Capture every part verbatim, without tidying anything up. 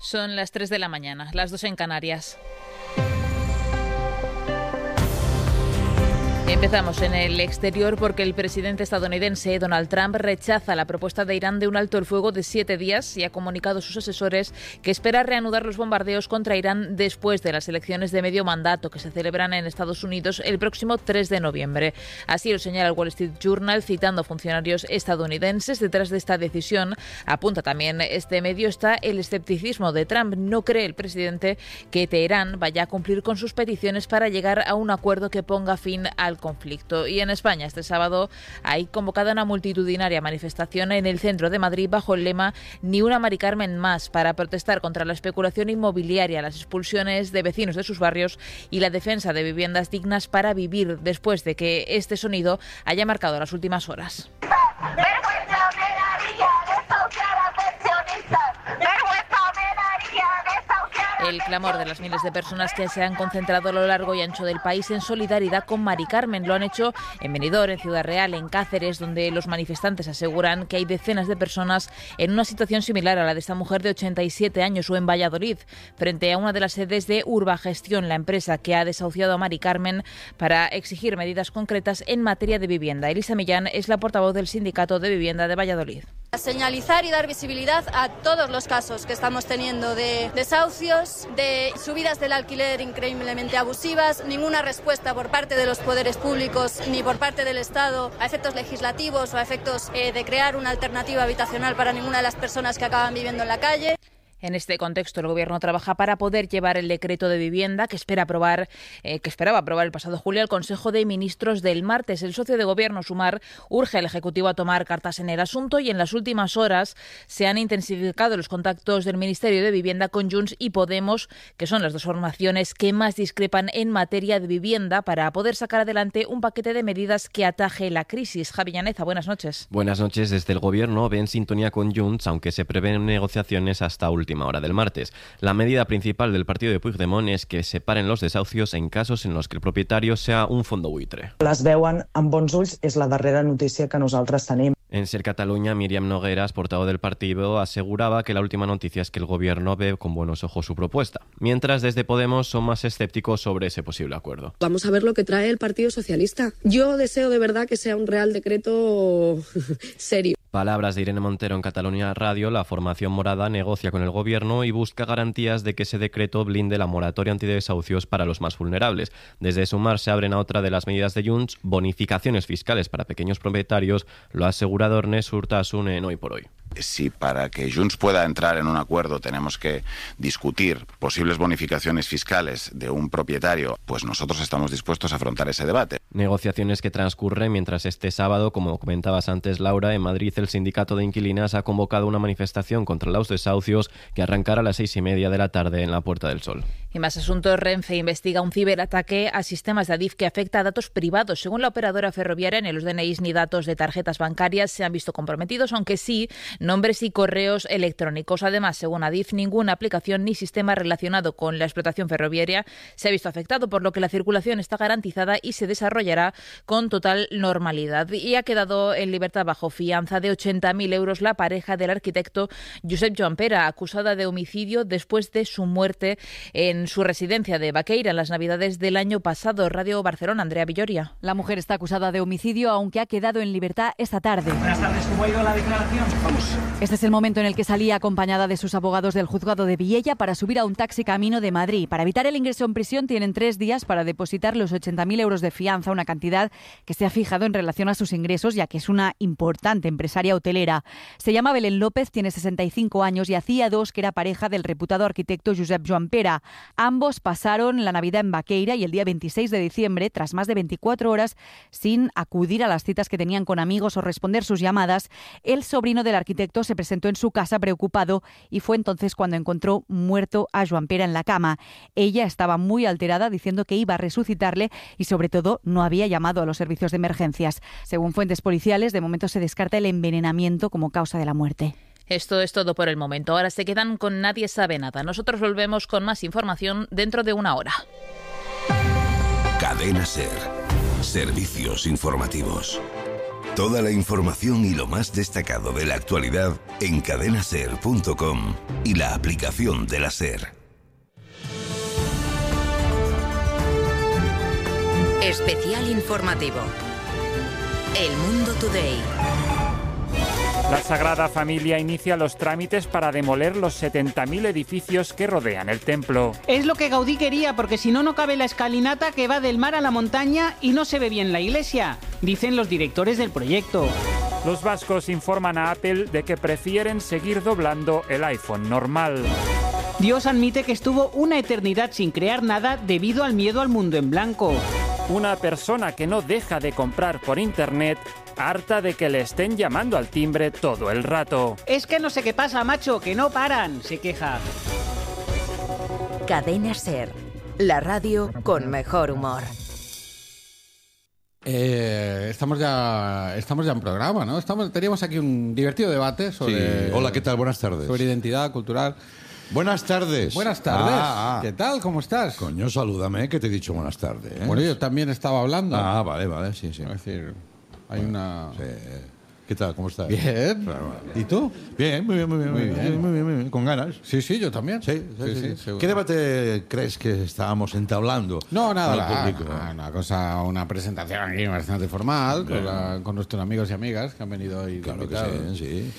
Son las tres de la mañana, las dos en Canarias. Empezamos en el exterior porque el presidente estadounidense Donald Trump rechaza la propuesta de Irán de un alto el fuego de siete días y ha comunicado a sus asesores que espera reanudar los bombardeos contra Irán después de las elecciones de medio mandato que se celebran en Estados Unidos el próximo tres de noviembre. Así lo señala el Wall Street Journal citando funcionarios estadounidenses. Detrás de esta decisión, apunta también este medio, está el escepticismo de Trump. No cree el presidente que Teherán vaya a cumplir con sus peticiones para llegar a un acuerdo que ponga fin al conflicto. Y en España este sábado hay convocada una multitudinaria manifestación en el centro de Madrid bajo el lema Ni una Mari Carmen más, para protestar contra la especulación inmobiliaria, las expulsiones de vecinos de sus barrios y la defensa de viviendas dignas para vivir, después de que este sonido haya marcado las últimas horas. El clamor de las miles de personas que se han concentrado a lo largo y ancho del país en solidaridad con Mari Carmen. Lo han hecho en Benidorm, en Ciudad Real, en Cáceres, donde los manifestantes aseguran que hay decenas de personas en una situación similar a la de esta mujer de ochenta y siete años, o en Valladolid, frente a una de las sedes de Urbagestión, la empresa que ha desahuciado a Mari Carmen, para exigir medidas concretas en materia de vivienda. Elisa Millán es la portavoz del Sindicato de Vivienda de Valladolid. Señalizar y dar visibilidad a todos los casos que estamos teniendo de desahucios, de subidas del alquiler increíblemente abusivas, ninguna respuesta por parte de los poderes públicos ni por parte del Estado a efectos legislativos o a efectos eh, de crear una alternativa habitacional para ninguna de las personas que acaban viviendo en la calle. En este contexto, el Gobierno trabaja para poder llevar el decreto de vivienda que espera aprobar, eh, que esperaba aprobar el pasado julio al Consejo de Ministros del martes. El socio de Gobierno, Sumar, urge al Ejecutivo a tomar cartas en el asunto y en las últimas horas se han intensificado los contactos del Ministerio de Vivienda con Junts y Podemos, que son las dos formaciones que más discrepan en materia de vivienda, para poder sacar adelante un paquete de medidas que ataje la crisis. Javi Llaneza, buenas noches. Buenas noches. Desde el Gobierno ven sintonía con Junts, aunque se prevén negociaciones hasta última hora del martes. La medida principal del partido de Puigdemont es que separen los desahucios en casos en los que el propietario sea un fondo buitre. Les veuen amb bons ulls és la darrera notícia que nosaltres tenim. En Ser Cataluña, Míriam Nogueras, portavoz del partido, aseguraba que la última noticia es que el Gobierno ve con buenos ojos su propuesta, mientras desde Podemos son más escépticos sobre ese posible acuerdo. Vamos a ver lo que trae el Partido Socialista. Yo deseo de verdad que sea un Real Decreto serio. Palabras de Irene Montero en Cataluña Radio. La formación morada negocia con el Gobierno y busca garantías de que ese decreto blinde la moratoria antidesahucios para los más vulnerables. Desde Sumar se abren a otra de las medidas de Junts, bonificaciones fiscales para pequeños propietarios. Lo ha asegurado Ernest Urtasun en Hoy por Hoy. Si para que Junts pueda entrar en un acuerdo tenemos que discutir posibles bonificaciones fiscales de un propietario, pues nosotros estamos dispuestos a afrontar ese debate. Negociaciones que transcurren mientras este sábado, como comentabas antes, Laura, en Madrid el Sindicato de Inquilinas ha convocado una manifestación contra los desahucios que arrancará a las seis y media de la tarde en la Puerta del Sol. Y más asuntos. Renfe investiga un ciberataque a sistemas de Adif que afecta a datos privados. Según la operadora ferroviaria, ni los D N Is ni datos de tarjetas bancarias se han visto comprometidos, aunque sí nombres y correos electrónicos. Además, según Adif, ninguna aplicación ni sistema relacionado con la explotación ferroviaria se ha visto afectado, por lo que la circulación está garantizada y se desarrollará con total normalidad. Y ha quedado en libertad bajo fianza de ochenta mil euros la pareja del arquitecto Josep Joan Pera, acusada de homicidio después de su muerte en su residencia de Baqueira en las Navidades del año pasado. Radio Barcelona, Andrea Villoria. La mujer está acusada de homicidio, aunque ha quedado en libertad esta tarde. Buenas tardes, ¿cómo ha ido la declaración? Vamos. Este es el momento en el que salía acompañada de sus abogados del juzgado de Viella para subir a un taxi camino de Madrid. Para evitar el ingreso en prisión tienen tres días para depositar los ochenta mil euros de fianza, una cantidad que se ha fijado en relación a sus ingresos, ya que es una importante empresaria hotelera. Se llama Belén López, tiene sesenta y cinco años y hacía dos que era pareja del reputado arquitecto Josep Joan Pera. Ambos pasaron la Navidad en Baqueira y el día veintiséis de diciembre, tras más de veinticuatro horas sin acudir a las citas que tenían con amigos o responder sus llamadas, el sobrino del arquitecto se presentó en su casa preocupado y fue entonces cuando encontró muerto a Joan Pera en la cama. Ella estaba muy alterada, diciendo que iba a resucitarle y sobre todo no había llamado a los servicios de emergencias. Según fuentes policiales, de momento se descarta el envenenamiento como causa de la muerte. Esto es todo por el momento. Ahora se quedan con Nadie sabe nada. Nosotros volvemos con más información dentro de una hora. Cadena SER. Servicios informativos. Toda la información y lo más destacado de la actualidad en cadena ser punto com y la aplicación de la SER. Especial informativo. El Mundo Today. La Sagrada Familia inicia los trámites para demoler los setenta mil edificios que rodean el templo. Es lo que Gaudí quería, porque si no, no cabe la escalinata que va del mar a la montaña y no se ve bien la iglesia, dicen los directores del proyecto. Los vascos informan a Apple de que prefieren seguir doblando el iPhone normal. Dios admite que estuvo una eternidad sin crear nada debido al miedo al mundo en blanco. Una persona que no deja de comprar por internet, harta de que le estén llamando al timbre todo el rato. Es que no sé qué pasa, macho, que no paran, se queja. Cadena SER, la radio con mejor humor. Eh, estamos ya estamos ya en programa, ¿no? Estamos, teníamos aquí un divertido debate sobre... Sí. Hola, ¿qué tal? Buenas tardes. Sobre identidad cultural. Buenas tardes. Buenas tardes. Ah, ah. ¿Qué tal? ¿Cómo estás? Coño, salúdame, que te he dicho buenas tardes. ¿eh? Bueno, yo también estaba hablando. Ah, vale, vale, sí, sí. Es decir, hay una... Sí. ¿Qué tal? ¿Cómo estás? Bien. ¿Y tú? Bien, muy bien, muy bien. Muy bien, muy bien, muy bien, muy bien. Con ganas. Sí, sí, yo también. Sí, sí, sí. sí, sí. ¿Qué debate crees que estábamos entablando? No, nada, nada. Una, una cosa, una presentación aquí bastante formal, con, la, con nuestros amigos y amigas que han venido hoy. Claro que sí, sí.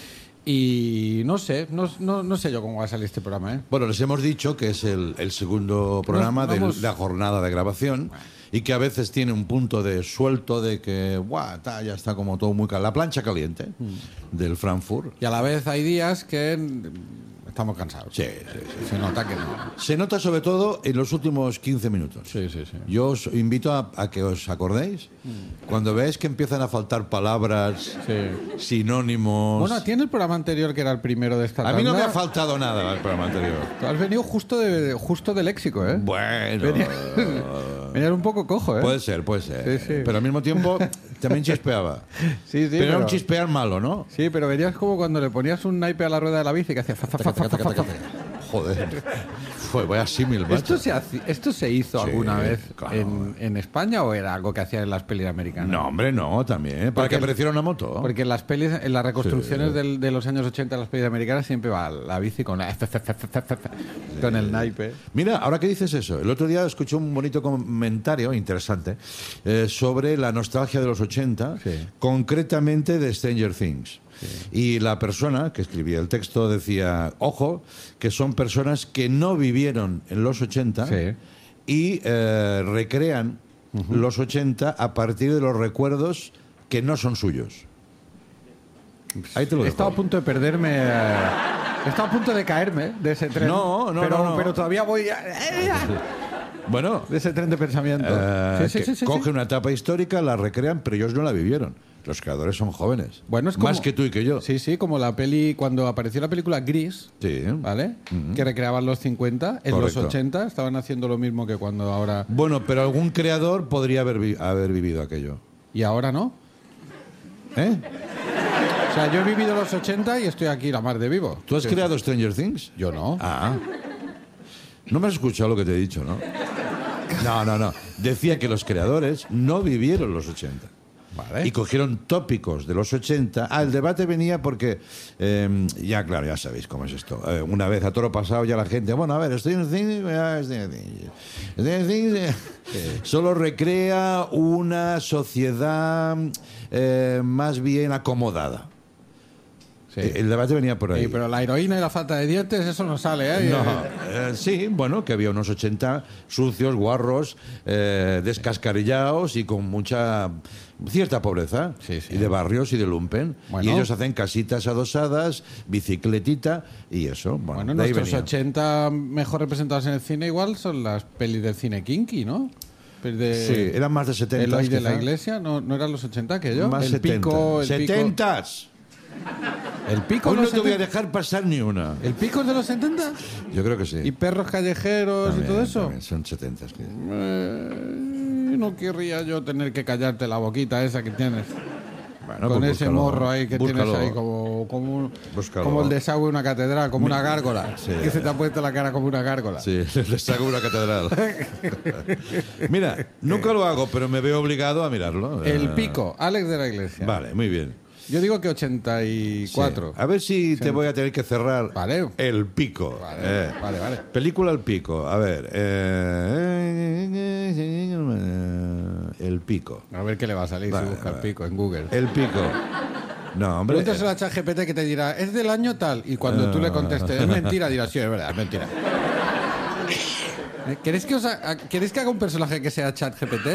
Y no sé, no, no, no sé yo cómo va a salir este programa, ¿eh? Bueno, les hemos dicho que es el, el segundo programa Nos, vamos... de la jornada de grabación. Bueno. Y que a veces tiene un punto de suelto de que buah, ta, ya está como todo muy caliente. La plancha caliente mm. del Frankfurt. Y a la vez hay días que estamos cansados. Sí, sí, sí. Se nota que no. Se nota sobre todo en los últimos quince minutos. Sí, sí, sí. Yo os invito a, a que os acordéis mm. cuando veáis que empiezan a faltar palabras, sí. sinónimos. Bueno, tiene el programa anterior que era el primero de esta A tanda. mí no me ha faltado nada el programa anterior. Tú has venido justo de, justo de léxico, ¿eh? Bueno. Venía, venía un poco cojo, ¿eh? Puede ser, puede ser. Sí, sí. Pero al mismo tiempo también chispeaba. Sí, sí. Pero, pero era un chispear malo, ¿no? Sí, pero venías como cuando le ponías un naipe a la rueda de la bici que hacía... Fa, fa, fa, fa, fa, fa, fa. Joder. Fue, voy a símil, ¿Esto se, hace, ¿Esto se hizo sí, alguna vez claro. en, en España o era algo que hacían en las pelis americanas? No, hombre, no, también. Para porque, que apareciera una moto. Porque en las pelis, en las reconstrucciones sí. del, de los años ochenta de las pelis americanas siempre va la bici con, la, con el naipe. Mira, ahora que dices eso, el otro día escuché un bonito comentario interesante eh, sobre la nostalgia de los ochenta, sí. concretamente de Stranger Things. Sí. Y la persona que escribía el texto decía, ojo, que son personas que no vivieron en los ochenta sí. y eh, recrean uh-huh. los ochenta a partir de los recuerdos que no son suyos. Ahí te lo dejo. He estado a punto de perderme... Eh, he estado a punto de caerme de ese tren. No, no, pero, no, no. Pero todavía voy... A, eh, bueno, de ese tren de pensamiento. Eh, sí, sí, sí, sí, coge sí. una etapa histórica, la recrean, pero ellos no la vivieron. Los creadores son jóvenes. Bueno, es como, más que tú y que yo. Sí, sí, como la peli, cuando apareció la película Gris, sí. ¿vale? Uh-huh. Que recreaban los cincuenta, en Correcto. Los ochenta estaban haciendo lo mismo que cuando ahora... Bueno, pero algún creador podría haber, vi- haber vivido aquello. ¿Y ahora no? ¿Eh? O sea, yo he vivido los ochenta y estoy aquí la mar de vivo. ¿Tú has sí, creado sí. Stranger Things? Yo no. Ah. No me has escuchado lo que te he dicho, ¿no? No, no, no. Decía que los creadores no vivieron los ochenta. Vale. Y cogieron tópicos de los ochenta. Ah, el debate venía porque, eh, ya claro, ya sabéis cómo es esto. Eh, una vez a toro pasado ya la gente, bueno, a ver, Stranger Things, Stranger Things, Stranger Things eh, sí. solo recrea una sociedad eh, más bien acomodada. Sí. El debate venía por ahí. Sí, pero la heroína y la falta de dientes, eso no sale, ¿eh? No, eh, sí, bueno, que había unos ochenta sucios, guarros, eh, descascarillados y con mucha cierta pobreza. Sí, sí. Y de barrios y de lumpen. Bueno. Y ellos hacen casitas adosadas, bicicletita y eso. Bueno, bueno de nuestros ochenta mejor representados en el cine igual son las pelis del cine kinky, ¿no? De, sí, eran más de setenta. El hoy de la iglesia, ¿no, no eran los ochenta que yo? Más el setenta. Pico, el ¡setentas! Pico. El pico Hoy no te setenta. voy a dejar pasar ni una. ¿El pico es de los setenta? Yo creo que sí. ¿Y perros callejeros también, y todo eso? También son setenta. Eh, no querría yo tener que callarte la boquita esa que tienes. Bueno, con pues ese búscalo, morro ahí que búscalo. tienes ahí como como, un, Búscalo. como el desagüe de una catedral, como una gárgola. Sí. Que se te ha puesto la cara como una gárgola. Sí, el desagüe de una catedral. Mira, nunca lo hago, pero me veo obligado a mirarlo. El Pico, Alex de la Iglesia. Vale, muy bien. Yo digo que ochenta y cuatro. Sí. A ver si te voy a tener que cerrar vale. El Pico. Vale, eh. vale, vale. Película El Pico. A ver. Eh, el Pico. A ver qué le va a salir vale, si busca vale. El Pico en Google. El Pico. No, hombre. Pregúntaselo a ChatGPT que te dirá, es del año tal. Y cuando no. tú le contestes, es mentira, dirá, sí, es verdad, es mentira. ¿Queréis que, os ha... ¿Queréis que haga un personaje que sea ChatGPT?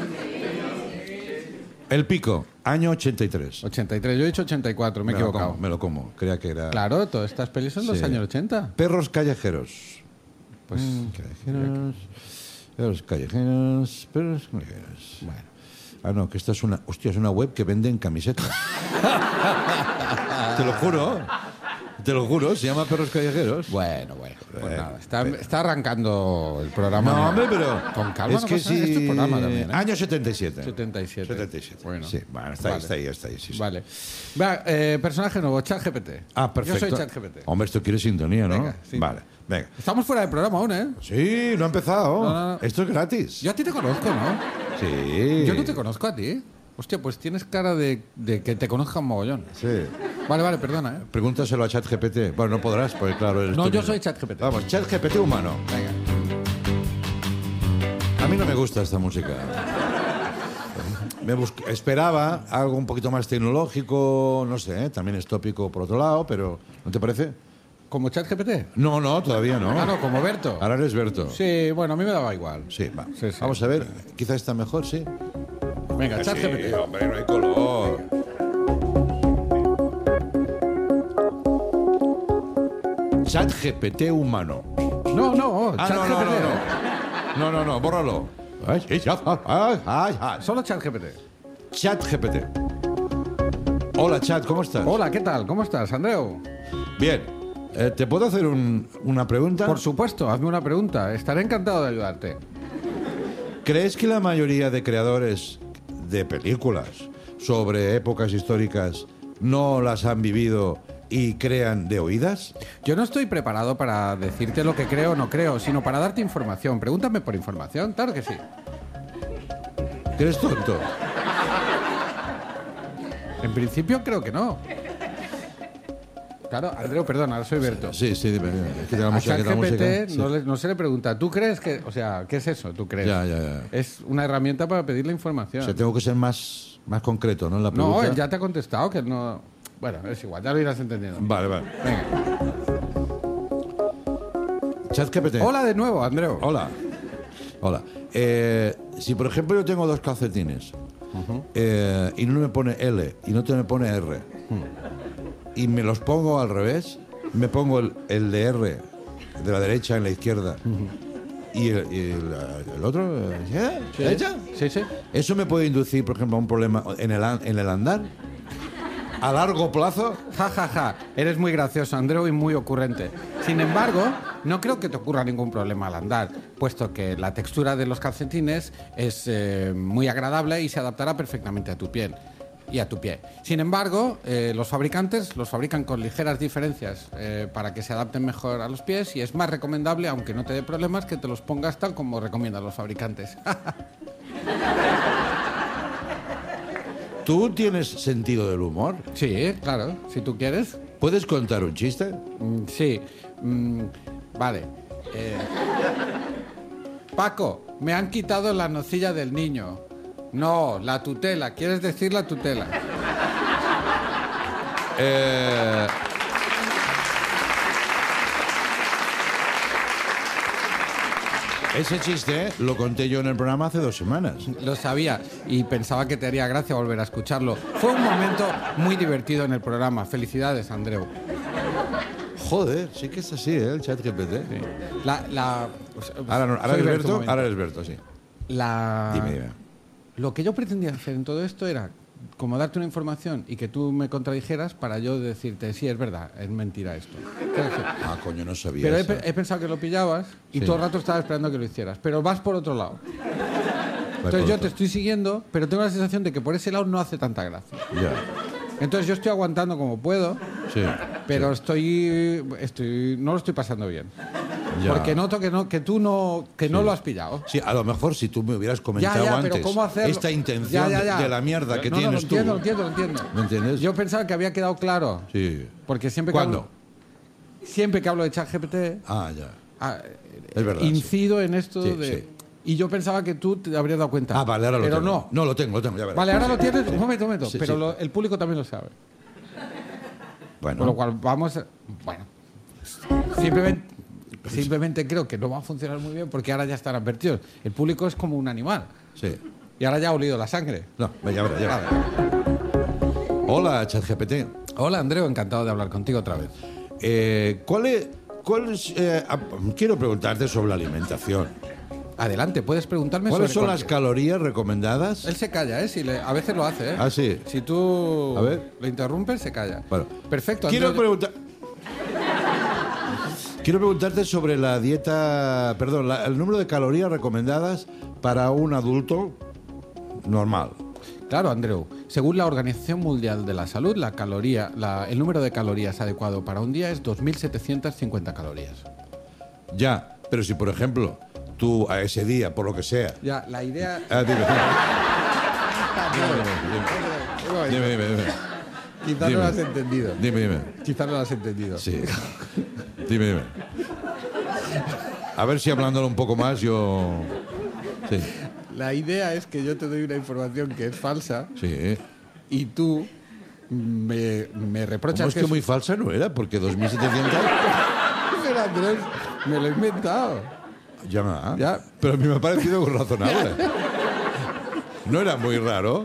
El Pico, año ochenta y tres. ochenta y tres, yo he dicho ochenta y cuatro, me he me equivocado. Lo como, me lo como, creía que era... Claro, todas estas pelis son sí. los años ochenta. Perros callejeros. Pues... Mm, callejeros... Perros callejeros... Perros callejeros... Bueno. Ah, no, que esta es una... Hostia, es una web que venden camisetas. Te lo juro. Te lo juro, se llama Perros Callejeros. Bueno, bueno. Pues eh, nada, está, eh. está arrancando el programa. No, hombre, pero... Con calma, es no que pasa sí... Este programa también, ¿eh? Año setenta y siete. setenta y siete. setenta y siete. Bueno. Sí, bueno, está, vale. ahí, está ahí, está ahí. Sí, sí. Vale. Va, eh, personaje nuevo, ChatGPT. Ah, perfecto. Yo soy ChatGPT. Hombre, esto quiere sintonía, ¿no? Venga, sí. Vale, venga. Estamos fuera del programa aún, ¿eh? Sí, no ha empezado. No, no, no. Esto es gratis. Yo a ti te conozco, ¿no? Sí. Yo no te conozco a ti. Hostia, pues tienes cara de, de que te conozca un mogollón. Sí. Vale, vale, perdona, ¿eh? Pregúntaselo a ChatGPT. Bueno, no podrás, porque claro... No, yo mismo. soy ChatGPT. Vamos, ChatGPT humano. Venga. A mí no me gusta esta música. Me bus- esperaba algo un poquito más tecnológico, no sé, ¿eh? También es tópico por otro lado, pero ¿no te parece? ¿Como ChatGPT? No, no, todavía no. Ah, no, como Berto. Ahora eres Berto. Sí, bueno, a mí me daba igual. Sí, va. Sí, sí. Vamos a ver, quizá está mejor, sí. Venga, ChatGPT. Sí, hombre, no hay color. ChatGPT humano. No, no, ah, ChatGPT. No, no, no, no, no, no, bórralo. Solo ChatGPT. ChatGPT. Hola, Chat, ¿cómo estás? Hola, ¿qué tal? ¿Cómo estás, Andreu? Bien. Eh, ¿Te puedo hacer un, una pregunta? Por supuesto, hazme una pregunta. Estaré encantado de ayudarte. ¿Crees que la mayoría de creadores de películas sobre épocas históricas no las han vivido y crean de oídas? Yo no estoy preparado para decirte lo que creo o no creo, sino para darte información. Pregúntame por información, claro que sí. ¿Eres tonto? En principio creo que no. Claro, Andreu, perdón, ahora soy Berto. Sí, sí, dime. Es que a ChatGPT no, sí. no se le pregunta, ¿tú crees que...? O sea, ¿qué es eso? ¿Tú crees? Ya, ya, ya. Es una herramienta para pedir la información. O sea, tengo que ser más, más concreto, ¿no? En la pregunta. No, él ya te ha contestado que no... Bueno, es igual, ya lo irás entendiendo. Vale, vale. Venga. ChatGPT. Hola de nuevo, Andreu. Hola. Hola. Eh, si, por ejemplo, yo tengo dos calcetines uh-huh. eh, y uno me pone L y no te me pone R... Uh-huh. Y me los pongo al revés, me pongo el, el de R de la derecha en la izquierda uh-huh. y, el, y el, el otro ¿eh? ¿Sí? ¿Derecha? Sí, sí. ¿Eso me puede inducir, por ejemplo, a un problema en el, en el andar? ¿A largo plazo? Ja, ja, ja. Eres muy gracioso, Andreu, y muy ocurrente. Sin embargo, no creo que te ocurra ningún problema al andar, puesto que la textura de los calcetines es eh, muy agradable y se adaptará perfectamente a tu piel. Y a tu pie. Sin embargo, eh, los fabricantes los fabrican con ligeras diferencias eh, para que se adapten mejor a los pies y es más recomendable, aunque no te dé problemas, que te los pongas tal como recomiendan los fabricantes. ¿Tú tienes sentido del humor? Sí, claro, si tú quieres. ¿Puedes contar un chiste? Mm, sí. Mm, vale. Eh... Paco, me han quitado la nocilla del niño. No, la tutela. ¿Quieres decir la tutela? Eh... Ese chiste lo conté yo en el programa hace dos semanas. Lo sabía y pensaba que te haría gracia volver a escucharlo. Fue un momento muy divertido en el programa. Felicidades, Andreu. Joder, sí que es así, ¿eh? El ChatGPT. Sí. La, la... Ahora, no, ahora, eres Berto, ahora eres Berto, sí. La... Dime, dime. Lo que yo pretendía hacer en todo esto era como darte una información y que tú me contradijeras para yo decirte, sí, es verdad, es mentira esto. Ah, coño, no sabía Pero eso. he, he pensado que lo pillabas y sí. todo el rato estaba esperando que lo hicieras. Pero vas por otro lado. Entonces yo te estoy siguiendo, pero tengo la sensación de que por ese lado no hace tanta gracia. Ya. Entonces yo estoy aguantando como puedo Sí. Pero sí. estoy, estoy, no lo estoy pasando bien. Ya. Porque noto que no, que tú no, que Sí. no lo has pillado. Sí, a lo mejor si tú me hubieras comentado Ya, ya, antes pero ¿cómo hacerlo? esta intención Ya, ya, ya. de la mierda que no, no, tienes lo tú. entiendo, lo entiendo, lo entiendo. ¿Me entiendes? Yo pensaba que había quedado claro. Sí. Porque siempre que ¿Cuándo? hablo, siempre que hablo de ChatGPT, Ah, ya. ah, Es verdad. incido en esto Sí, de... sí. Y yo pensaba que tú te habrías dado cuenta. Ah, vale, ahora lo pero tengo. no. No, lo tengo, lo tengo, ya verás. Vale, ahora Sí, lo sí. tienes. Un momento, un momento. Sí, pero sí. lo- el público también lo sabe. Bueno. Con lo cual vamos... a- bueno. Simplemente, simplemente creo que no va a funcionar muy bien porque ahora ya están advertidos. El público es como un animal. Sí. Y ahora ya ha olido la sangre. No, ya verás, ya verás. Hola, ChatGPT. Hola, Andreu. Encantado de hablar contigo otra vez. Eh, ¿Cuál es...? Cuál es eh, ah, quiero preguntarte sobre la alimentación. Adelante, puedes preguntarme ¿Cuáles sobre son las cualquier- calorías recomendadas? Él se calla, ¿eh? Si le- a veces lo hace, ¿eh? Ah, sí. Si tú A ver. lo interrumpes, se calla. Bueno, Perfecto. quiero Andreu, preguntar... Quiero preguntarte sobre la dieta, perdón, la- el número de calorías recomendadas para un adulto normal. Claro, Andreu. Según la Organización Mundial de la Salud, la caloría, la- el número de calorías adecuado para un día es dos mil setecientas cincuenta calorías. Ya, pero si por ejemplo tú a ese día, por lo que sea... Ya, la idea... Ah, dime, Dime, dime, dime, dime. Quizás Dime. no lo has entendido. Dime, dime. Quizás no lo has entendido. Sí. Dime, dime. A ver si hablándolo un poco más yo... Sí, La idea es que yo te doy una información que es falsa sí. y tú me, me reprochas ¿Cómo es que muy falsa no era? Porque dos mil setecientos... Pero, Andrés, me lo he inventado. Ya, Ya. Pero a mí me ha parecido razonable. No era muy raro.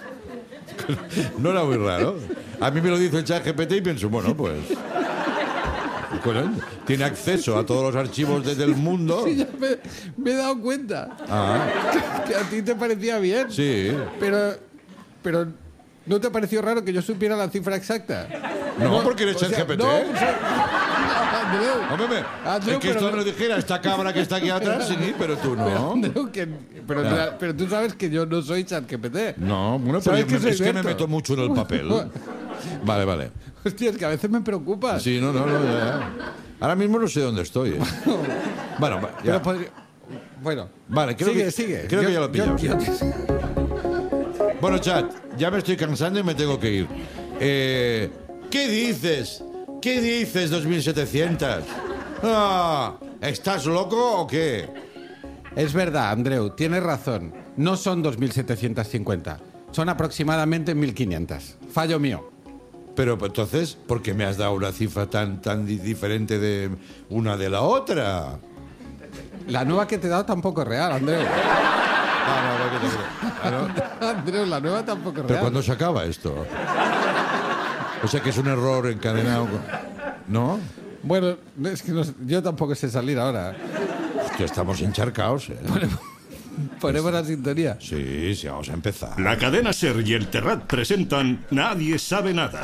No era muy raro. A mí me lo dice el ChatGPT y pienso, bueno, pues... Bueno, tiene acceso a todos los archivos desde el mundo. Sí, ya me, me he dado cuenta Ah, que a ti te parecía bien. sí. Pero, pero ¿no te pareció raro que yo supiera la cifra exacta? No, porque eres o sea, ChatGPT. No, o sea, Andreu, Hombre, me- Andreu, es que pero esto no- me lo dijera esta cabra que está aquí atrás, sí, pero tú Pero, no. Andreu, que- pero, Ya. pero tú sabes que yo no soy ChatGPT. No, bueno, pero ¿Sabes yo que me- soy es que me Berto? meto mucho en el papel. Vale, vale. Hostia, es que a veces me preocupas. Sí, no, no, no. ya, ya. Ahora mismo no sé dónde estoy. ¿eh? Bueno, va, ya. Pero podría- Bueno, Vale, creo sigue, que, sigue. Creo Yo- que ya lo he pillado. yo- sí. yo- Bueno, chat, ya me estoy cansando y me tengo que ir. Eh, ¿Qué dices? ¿Qué dices, dos mil setecientos? Ah, ¿estás loco o qué? Es verdad, Andreu, tienes razón. No son dos mil setecientas cincuenta. Son aproximadamente mil quinientas. Fallo mío. Pero entonces, ¿por qué me has dado una cifra tan, tan di- diferente de una de la otra? La nueva que te he dado tampoco es real, Andreu. Ah, no, no, que te creo. Ah, ¿no? Andreu, la nueva tampoco es ¿Pero real. cuándo se acaba esto? O sea que es un error encadenado. con- ¿No? Bueno, no, es que no sé- yo tampoco sé salir ahora. Hostia, estamos encharcaos, ¿eh? Ponemos la sintonía. Sí, sí, vamos a empezar. La cadena SER y el Terrat presentan Nadie sabe nada.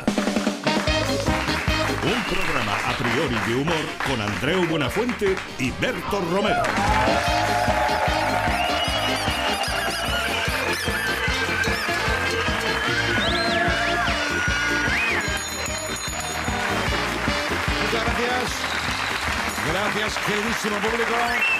Un programa a priori de humor con Andreu Buenafuente y Berto Romero. Muchas gracias. Gracias, queridísimo público.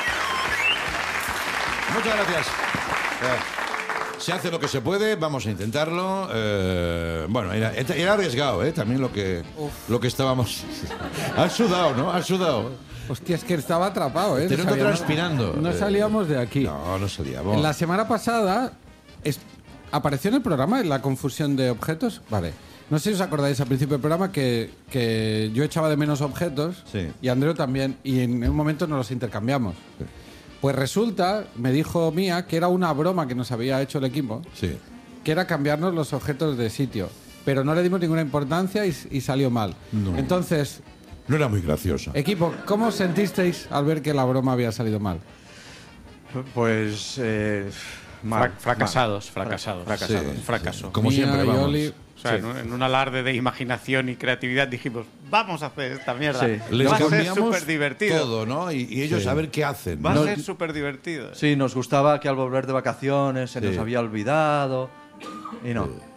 Muchas gracias. Eh, se hace lo que se puede, vamos a intentarlo. Eh, bueno, era, era arriesgado, ¿eh? También lo que, lo que estábamos... Has sudado, ¿no? Has sudado. Hostia, es que estaba atrapado, ¿eh? Te No noto salíamos- transpirando. No salíamos de aquí. No, no salíamos. En la semana pasada es- apareció en el programa en la confusión de objetos. Vale. No sé si os acordáis al principio del programa que, que yo echaba de menos objetos Sí. y Andreu también, y en un momento nos los intercambiamos. Pues resulta, me dijo Mía, que era una broma que nos había hecho el equipo, Sí. que era cambiarnos los objetos de sitio. Pero no le dimos ninguna importancia y, y salió mal. No. Entonces, No era muy gracioso. equipo, ¿cómo os sentisteis al ver que la broma había salido mal? Pues eh, mal, Fra- fracasados, mal. fracasados. Fracasados, Sí, fracaso. sí. Como Mía siempre, y vamos. Oli- O sea, en, un, en un alarde de imaginación y creatividad dijimos, vamos a hacer esta mierda. Sí. Les Va a ser cambiamos súper divertido. todo, ¿no? Y, y ellos Sí. a ver qué hacen. Va ¿no? a ser súper divertido. Sí, nos gustaba que al volver de vacaciones se nos Sí. había olvidado. Y no.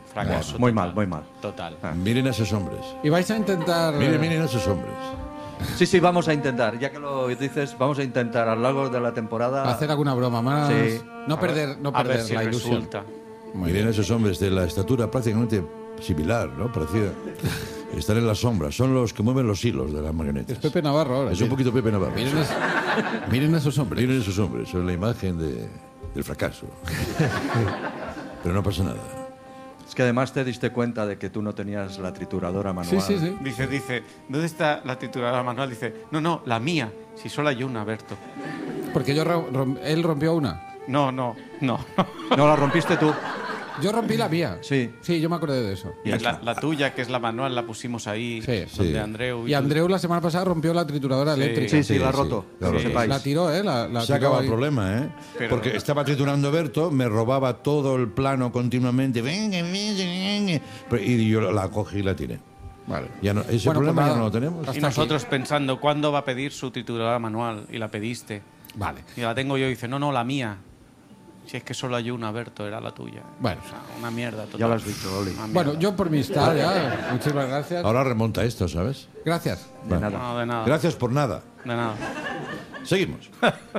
Fracaso. Muy mal, muy mal. Total. Ah. Miren a esos hombres. Y vais a intentar... Miren, miren a esos hombres. Sí, sí, vamos a intentar. Ya que lo dices, vamos a intentar a lo largo de la temporada... hacer alguna broma más. Sí. No perder, no A ver perder si la ilusión. resulta. Miren a esos hombres de la estatura prácticamente similar, ¿no? Parecida. Están en las sombras. Son los que mueven los hilos de las marionetas. Es Pepe Navarro ahora. Es un poquito Pepe Navarro. Miren, es- miren a esos hombres. Miren esos hombres. Son la imagen de, del fracaso. Pero no pasa nada. Es que además te diste cuenta de que tú no tenías la trituradora manual. Sí, sí, sí. Dice, dice, ¿dónde está la trituradora manual? Dice, no, no, la mía. Si solo hay una, Berto. Porque yo ro- rom- él rompió una. No, no, no. No, la rompiste tú. Yo rompí la mía. Sí. Sí, yo me acordé de eso. Y la, la tuya, que es la manual, la pusimos ahí. Sí. Donde Sí. Andreu. Y Andreu la semana pasada rompió la trituradora Sí. eléctrica. Sí, sí, Sí, la ha sí, roto. la ha que roto. sepáis. La tiró, ¿eh? La, la Se tiró acaba ahí. el problema, ¿eh? Pero- Porque estaba triturando Berto, me robaba todo el plano continuamente. Venga, venga, venga. Pero- Y yo la cogí y la tiré. Vale. Ya no, ese Bueno, pues problema ya nada. no lo tenemos. Hasta Y nosotros pensando, ¿cuándo va a pedir su trituradora manual? Y la pediste. Vale. Y la tengo yo y dice, no, no, la mía. Si es que solo hay una, Berto, era la tuya. Bueno. O sea, una mierda total. Ya lo has dicho, Oli. Una Bueno, mierda. yo por mi estar ya. Muchísimas gracias. Ahora remonta esto, ¿sabes? Gracias. De Vale. nada. No, de nada. Gracias por nada. De nada. Seguimos.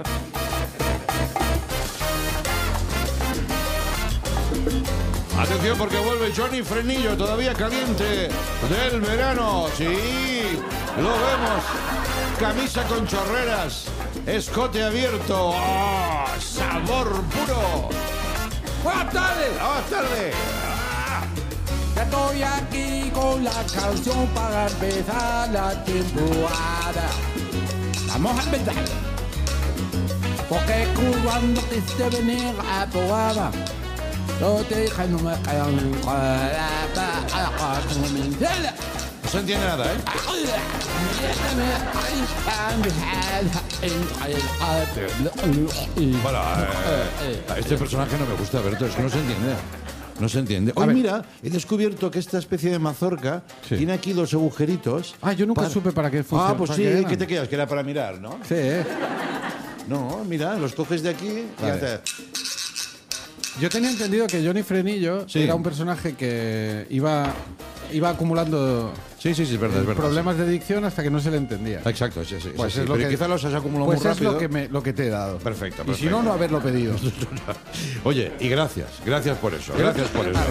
Atención porque vuelve Johnny Frenillo, todavía caliente del verano. Sí, lo vemos. Camisa con chorreras, escote abierto. ¡Oh, sabor puro! ¡Buenas tardes! ¡Buenas tardes! Ah. Ya estoy aquí con la canción para empezar la temporada. Vamos a empezar. Porque cuando quise venir a programa, no te dije no me quedan No se entiende nada, ¿eh? Bueno, eh, a este personaje no me gusta, Berto, es que no se entiende. No se entiende. Hoy, mira, he descubierto que esta especie de mazorca tiene aquí dos agujeritos. Ah, yo nunca para- supe para qué funciona. Ah, pues para sí, qué eran. ¿qué te quedas? Que era para mirar, ¿no? Sí, ¿eh? No, mira, los coges de aquí y Vale. haces... Yo tenía entendido que Johnny Frenillo Sí. era un personaje que iba, iba acumulando Sí, sí, sí, es verdad, es verdad. problemas de dicción hasta que no se le entendía. Exacto, sí, sí. Pues sí, es sí. lo Pero que- quizá los has acumulado Pues muy es rápido. lo que, me, lo que te he dado. Perfecto, Y perfecto. si no, no haberlo pedido. Oye, y gracias, gracias por eso, gracias por eso.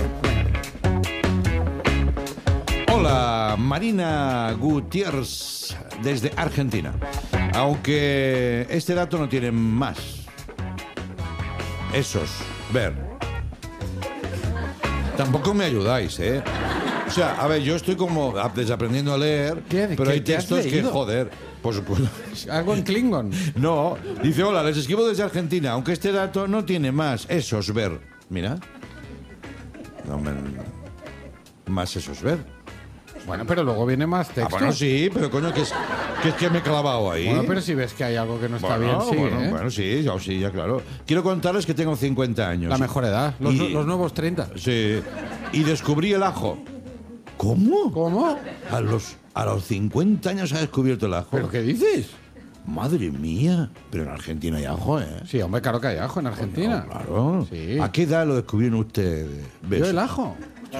Hola, Marina Gutiérrez, desde Argentina. Aunque este dato no tiene más. Esos, ver. Tampoco me ayudáis, ¿eh? O sea, a ver, yo estoy como desaprendiendo a leer, ¿Qué? pero ¿Qué- hay qué has textos que, leído? joder, por supuesto. Algo en Klingon. No, dice, hola, les escribo desde Argentina, aunque este dato no tiene más. Esos, ver. Mira. No, me- más esos, ver. Bueno, pero luego viene más texto. Ah, bueno, sí, pero coño, que es que, es que me he clavado ahí. Bueno, pero si ves que hay algo que no está Bueno, bien, sigue, bueno, ¿eh? bueno, sí, ya, sí, ya claro. Quiero contarles que tengo cincuenta años. La mejor edad. Los, Y- los nuevos treinta. Sí. Y descubrí el ajo. ¿Cómo? ¿Cómo? A los, a los cincuenta años ha descubierto el ajo. ¿Pero qué dices? Madre mía. Pero en Argentina hay ajo, ¿eh? Sí, hombre, claro que hay ajo en Argentina. Claro. Sí. ¿A qué edad lo descubrieron ustedes? Yo el ajo.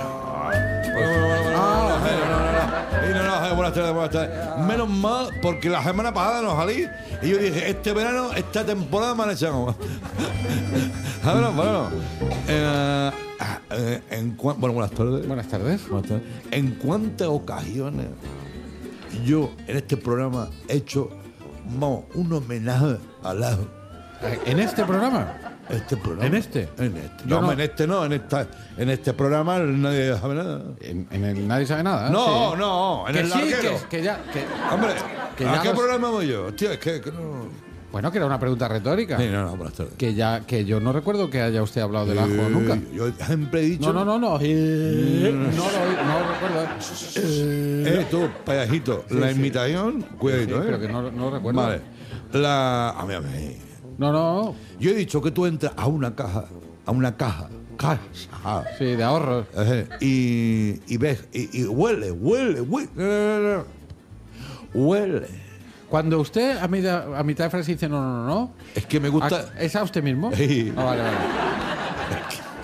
Y no, no, buenas tardes, buenas tardes. Menos mal, porque la semana pasada no salí y yo dije, este verano, esta temporada me han echado. A ver, bueno. Eh, eh, en cua- bueno, buenas tardes. Buenas tardes. Buenas tardes. ¿En cuántas ocasiones yo en este programa he hecho vamos, un homenaje al ajo? ¿En este programa? Este programa. ¿En este? En este. Yo No, no- en este no, en esta, en este programa nadie sabe nada. En, en el Nadie sabe nada. No, sí. no, en que el sí, larguero. que, que ya. Que, Hombre, que ¿a ya qué los- programa voy yo? Tío, es que, que no. Bueno, que era una pregunta retórica. Sí, no, no, buenas tardes. Que ya, que yo no recuerdo que haya usted hablado del ajo Eh, nunca. Yo siempre he dicho. No, no, no, no. Eh, no, lo, no lo recuerdo. Eh, tú, payasito, Sí, la sí. imitación, cuidadito, Sí, ¿eh? pero que no, no lo recuerdo. Vale. La. A mí, a mí. No, no. Yo he dicho que tú entras a una caja, a una caja, caja. Sí, de ahorros. Ejé, y, y ves, y, y huele, huele, huele. Huele. Cuando usted a mitad, a mitad de frase dice no, no, no, no. Es que me gusta. ¿Es a usted mismo? Sí. Ah, vale, vale.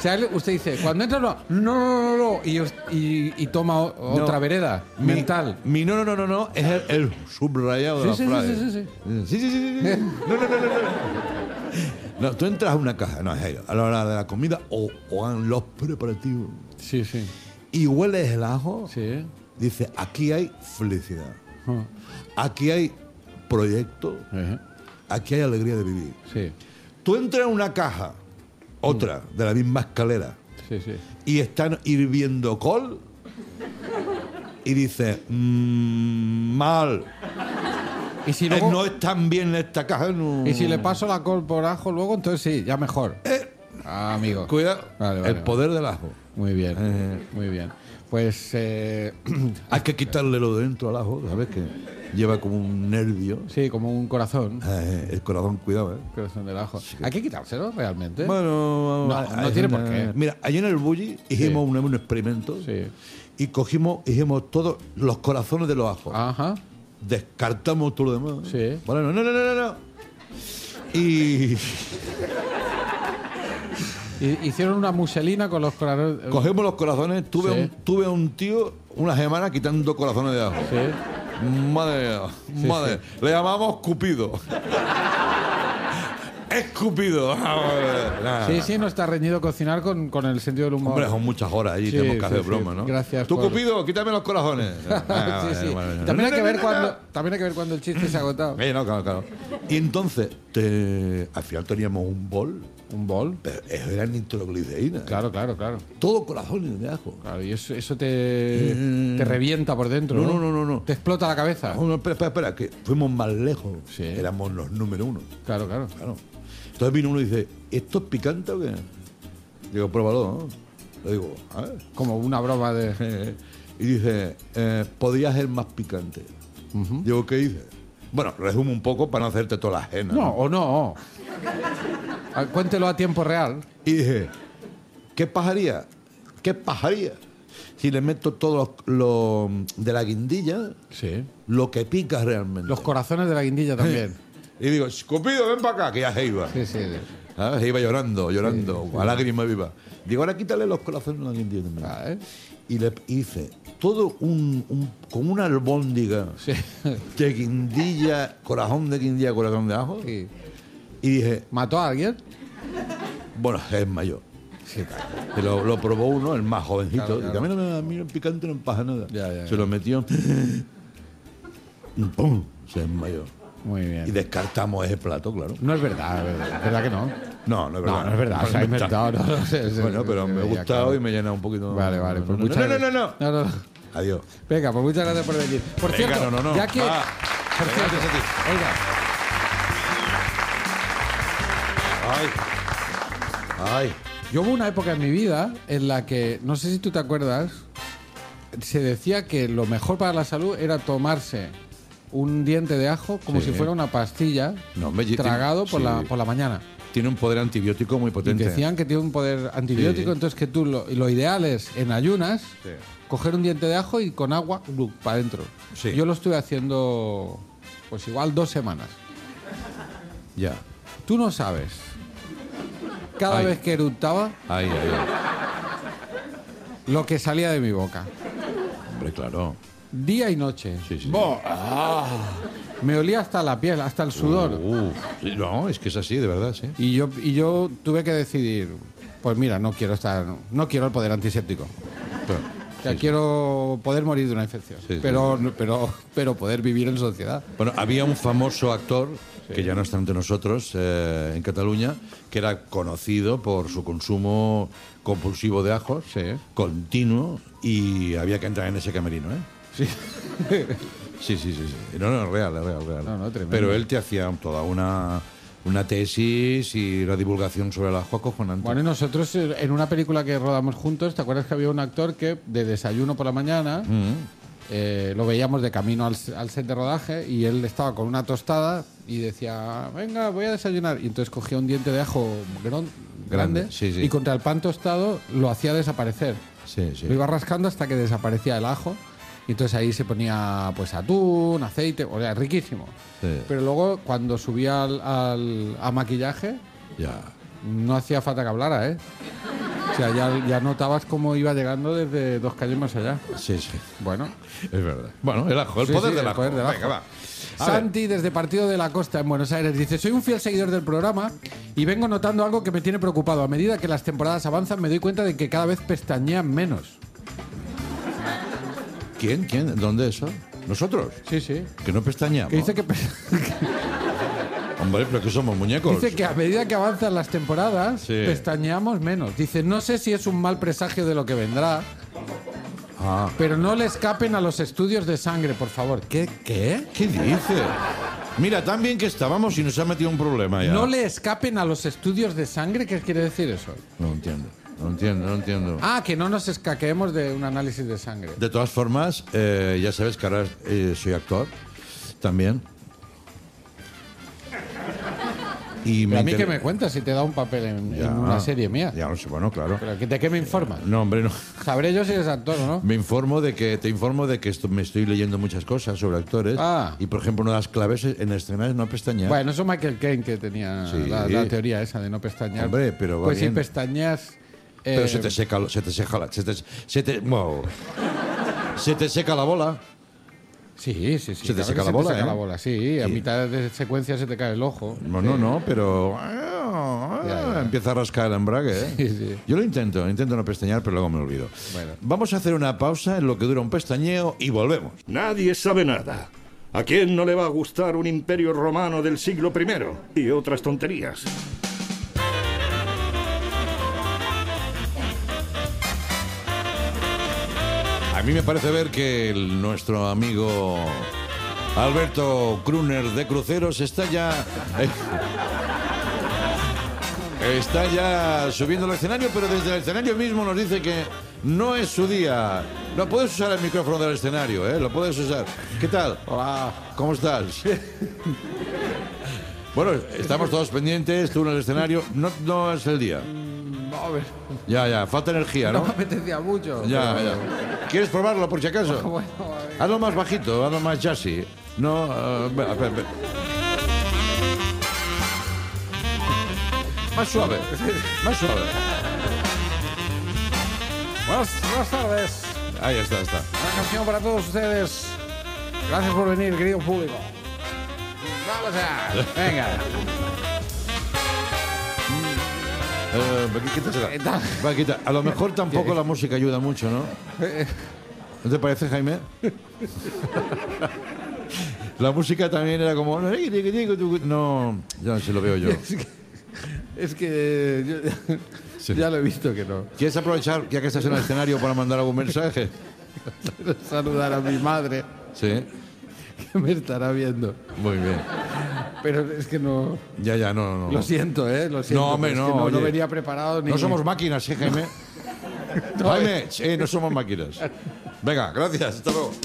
sea, usted dice, cuando entra, no, no, no, no, no, y, y, y toma o, No. otra vereda Mi- mental. Mi no, no, no, no, no, es el, el subrayado de la Sí, sí, frase. sí, sí, sí. Sí, sí, sí, sí, sí. No, no, no, no, no. No, tú entras a una caja, no, es ahí, a la hora de la comida o, o en los preparativos. Sí, sí. Y hueles el ajo. Sí. Dice, aquí hay felicidad. Ah. Aquí hay proyecto. Ajá. Aquí hay alegría de vivir. Sí, Tú entras en una caja, otra, de la misma escalera, sí, sí. y están hirviendo col, y dices, mmm, mal. Y si Eh, luego- no están bien esta caja. No. Y si le paso la col por ajo luego, entonces sí, ya mejor. Ah, amigo. Cuidado, Vale, vale, el vale. poder del ajo. Muy bien, Eh. muy bien. Pues eh, Hay que quitarle lo de dentro al ajo, ¿sabes? Que lleva como un nervio. sí, como un corazón. Eh, el corazón, cuidado, ¿eh? Corazón del ajo. Hay que quitárselo realmente. Bueno, No, hay- no tiene hay- por qué. Mira, allí en el Bulli hicimos un, un experimento Sí. y cogimos, hicimos todos los corazones de los ajos. Ajá. Descartamos todo lo demás. Sí. Bueno, no, no, no, no, no. Y Y- hicieron una muselina con los corazones. cogemos los corazones. Tuve, Sí. un, tuve un tío una semana quitando corazones de ajo. Sí. Madre mía, Sí, madre. Le llamamos Cupido. Escupido. Nada. Sí, sí, no está reñido cocinar con, con el sentido del humor. Hombre, son muchas horas allí, Sí, tenemos que sí, hacer sí. broma, ¿no? Gracias Tú, por- Cupido, quítame los corazones. Ah, Sí, sí. vale, vale. También hay No, que no, ver no, cuando, no. también hay que ver cuando el chiste se ha agotado. Eh, no, claro, claro. Y entonces, te- al final teníamos un bol, Un bol. pero eso era nitroglicerina. Claro, claro, claro. Todo corazones de ajo. Claro, y eso, eso te, Mm. te revienta por dentro. No, No, no, no, no, no. Te explota la cabeza. No, no, espera, espera, espera, que fuimos más lejos. Sí. Éramos los número uno. Claro, claro. Claro. Entonces vino uno y dice, ¿esto es picante o qué? Digo, pruébalo, ¿no? Le digo, a ver. Como una broma de. Y dice, eh, podría ser más picante. Digo, ¿qué dices? Bueno, resumo un poco para no hacerte toda la ajena. No, o no. Ah, Cuéntelo a tiempo real. Y dije, ¿qué pasaría? ¿Qué pasaría si le meto todo lo, lo de la guindilla, Sí. lo que pica realmente? Los corazones de la guindilla también. Y digo, Cupido, ven para acá, que ya se iba. Sí, sí. ¿Sabes? Se iba llorando, llorando, Sí, a lágrima viva. Digo, ahora quítale los corazones a la guindilla también. Ah, ¿eh? Y le hice todo un, un como una albóndiga Sí. de guindilla, corazón de guindilla, corazón de ajo. Sí. Y dije, ¿Mató a alguien? bueno, es mayor. Sí, claro. Se lo, lo probó uno, el más jovencito. Claro, Dice, claro. a mí, no me- a mí el picante no me pasa nada. Ya, ya, Se ya. lo metió. ¡Pum! Se desmayó. Muy bien. Y descartamos ese plato, claro. No es verdad, es verdad. ¿Verdad que no? No, no es verdad. No, no es verdad. Se ha inventado. No, no, se- se- Bueno, pero se me ha veía, gustado claro. y me llena un poquito. Vale, vale. Pues no, muchas no, no, no, no, gracias. no, no. Adiós. Venga, pues muchas gracias por venir. Por Venga, cierto, no, no, no. ya que... Va. Por Venga, cierto, gracias a ti. oiga, Ay. Ay. yo hubo una época en mi vida en la que, no sé si tú te acuerdas, se decía que lo mejor para la salud era tomarse un diente de ajo como Sí. si fuera una pastilla No, hombre, tragado sí. por, la, por la mañana. Tiene un poder antibiótico muy Y potente. decían que tiene un poder antibiótico, Sí. entonces que tú lo, lo ideal es en ayunas Sí. coger un diente de ajo y con agua para adentro. Sí. Yo lo estuve haciendo pues igual dos semanas. Ya. Tú no sabes. Cada Ay. vez que eructaba, Ay, ay, ay. lo que salía de mi boca. Hombre, claro. Día y noche. Sí, sí. Bo- ah. Me olía hasta la piel, hasta el sudor. Uh, sí, no, es que es así, de verdad, sí. Y yo, y yo tuve que decidir, pues mira, no quiero estar, no quiero el poder antiséptico. Pero, O sea, sí, sí. quiero poder morir de una infección. Sí, sí. pero, pero, pero poder vivir en sociedad. Bueno, había un famoso actor, que ya no está entre nosotros, eh, en Cataluña, que era conocido por su consumo compulsivo de ajos, Sí. continuo, y había que entrar en ese camerino, ¿eh? Sí. Sí, sí, sí, sí. No, no, es real, es real, es real. No, no, tremendo. Pero él te hacía toda una, una tesis y la divulgación sobre el ajo acojonante. Bueno, y nosotros eh, en una película que rodamos juntos, ¿te acuerdas que había un actor que de desayuno por la mañana Mm. eh, lo veíamos de camino al, al set de rodaje y él estaba con una tostada y decía, venga, voy a desayunar. Y entonces cogía un diente de ajo gran- grande, Grande, sí, sí. y contra el pan tostado lo hacía desaparecer. Sí, sí. Lo iba rascando hasta que desaparecía el ajo. Y entonces ahí se ponía pues atún, aceite, o sea, riquísimo. Sí. Pero luego cuando subía al, al- a maquillaje, Ya. no hacía falta que hablara, ¿eh? O sea, ya, ya notabas cómo iba llegando desde dos calles más allá. Sí, sí. Bueno. Es verdad. Bueno, el ajo, el Sí, poder sí, del el ajo. poder del ajo. Venga, va. A Santi, desde Partido de la Costa, en Buenos Aires, dice: soy un fiel seguidor del programa y vengo notando algo que me tiene preocupado. A medida que las temporadas avanzan, me doy cuenta de que cada vez pestañean menos. ¿Quién? ¿Quién? ¿Dónde eso? ¿Nosotros? Sí, sí. Que no pestañamos. Que dice que... pe- Hombre, pero que somos muñecos. Dice que a medida que avanzan las temporadas, Sí. pestañeamos menos. Dice: no sé si es un mal presagio de lo que vendrá, Ah. pero no le escapen a los estudios de sangre, por favor. ¿Qué? ¿Qué? ¿Qué dice? Mira, tan bien que estábamos y nos ha metido un problema ya. ¿No le escapen a los estudios de sangre? ¿Qué quiere decir eso? No entiendo, no entiendo, no entiendo. Ah, que no nos escaqueemos de un análisis de sangre. De todas formas, eh, ya sabes que ahora eh, soy actor también. Y Pero a mí inter- que me cuentas si te da un papel en, Ya, en una serie mía. Ya lo sé, bueno, claro. Pero ¿de qué me informas? No, hombre, no. Sabré yo si eres actor o no. Me informo de que te informo de que esto, me estoy leyendo muchas cosas sobre actores. Ah. Y por ejemplo, una de las claves en escenas es no pestañear. Bueno, eso Michael Caine que tenía Sí. la, la teoría esa de no pestañear. Hombre, pero va Pues bien. si pestañeas... Pero eh, se te seca, lo- se te seca la, se te, se te, wow. Se te seca la bola. Sí, sí, sí. Se te claro seca que la bola, Se te seca ¿eh? la bola, sí. A Sí. mitad de secuencia se te cae el ojo. No, Sí. no, no, pero Ya, ya. empieza a rascar el embrague, ¿eh? Sí, sí. Yo lo intento, intento no pestañear, pero luego me olvido. Bueno. Vamos a hacer una pausa en lo que dura un pestañeo y volvemos. Nadie sabe nada. ¿A quién no le va a gustar un imperio romano del siglo primero? Y otras tonterías. A mí me parece ver que el- nuestro amigo Alberto Kruner de Cruceros está ya... eh, está ya subiendo al escenario, pero desde el escenario mismo nos dice que no es su día. No puedes usar el micrófono del escenario, ¿eh? Lo puedes usar. ¿Qué tal? Hola. ¿Cómo estás? Bueno, estamos todos pendientes, tú en el escenario. No, no es el día. A ver, Ya, ya, falta energía, no ¿no? me apetecía mucho. Ya, pero- ya. ¿Quieres probarlo por si acaso? Bueno, a ver. Hazlo más bajito, hazlo más chassis. No, eh, espera, espera, espera. Más suave, más suave. Buenas, buenas tardes. Ahí está, está. Una canción para todos ustedes. Gracias por venir, querido público. Vamos allá. Venga. Eh, quítasela. Va, quita. A lo mejor tampoco la música ayuda mucho, ¿no? ¿No te parece, Jaime? La música también era como... No, ya no se lo veo yo. Es que, es que yo- Sí. ya lo he visto que no. ¿Quieres aprovechar, ya que estás en el escenario, para mandar algún mensaje? Quiero saludar a mi madre, Sí. que me estará viendo. Muy bien. Pero es que no... Ya, ya, no, no. Lo siento, ¿eh? Lo siento. No, hombre, pero es no, que no, no oye. venía preparado ni... No somos máquinas, ¿eh, Jaime? No, Jaime, sí, no somos máquinas. Venga, gracias, hasta luego.